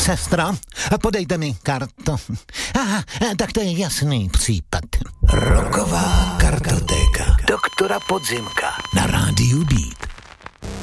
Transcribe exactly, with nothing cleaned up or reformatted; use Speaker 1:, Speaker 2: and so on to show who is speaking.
Speaker 1: Sestro, podejte mi kartu. Aha, tak to je jasný případ.
Speaker 2: Rocková kartotéka.
Speaker 1: Doktora Podzimka
Speaker 2: Na rádiu Beat.